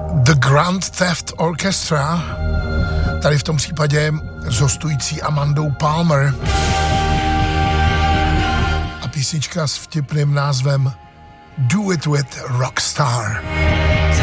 The Grand Theft Orchestra, tady v tom případě s hostující Amandou Palmer. A písnička s vtipným názvem Do It With Rockstar.